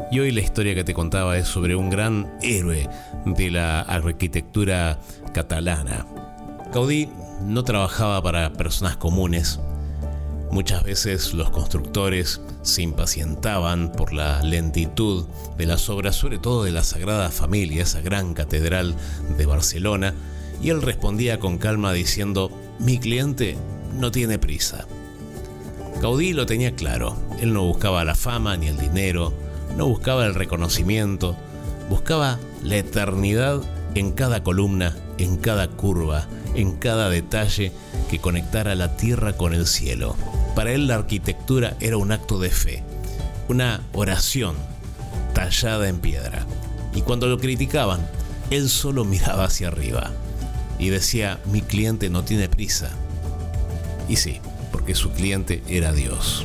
Y hoy la historia que te contaba es sobre un gran héroe de la arquitectura catalana. Gaudí no trabajaba para personas comunes. Muchas veces los constructores se impacientaban por la lentitud de las obras, sobre todo de la Sagrada Familia, esa gran catedral de Barcelona, y él respondía con calma diciendo: mi cliente no tiene prisa. Gaudí lo tenía claro. Él no buscaba la fama ni el dinero, no buscaba el reconocimiento, buscaba la eternidad en cada columna, en cada curva, en cada detalle que conectara la tierra con el cielo. Para él la arquitectura era un acto de fe, una oración tallada en piedra. Y cuando lo criticaban, él solo miraba hacia arriba y decía: mi cliente no tiene prisa. Y sí, porque su cliente era Dios.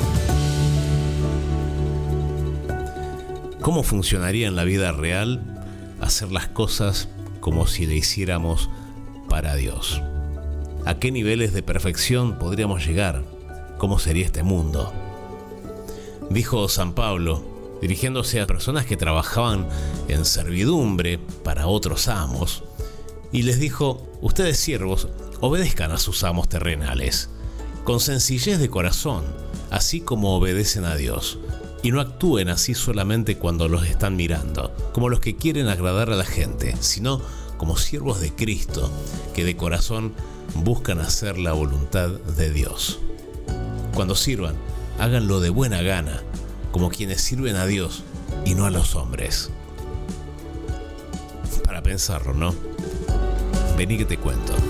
¿Cómo funcionaría en la vida real hacer las cosas como si le hiciéramos para Dios? ¿A qué niveles de perfección podríamos llegar? ¿Cómo sería este mundo? Dijo San Pablo, dirigiéndose a personas que trabajaban en servidumbre para otros amos, y les dijo: ustedes siervos, obedezcan a sus amos terrenales, con sencillez de corazón, así como obedecen a Dios, y no actúen así solamente cuando los están mirando, como los que quieren agradar a la gente, sino como siervos de Cristo, que de corazón buscan hacer la voluntad de Dios. Cuando sirvan, háganlo de buena gana, como quienes sirven a Dios y no a los hombres. Para pensarlo, ¿no? Vení que te cuento.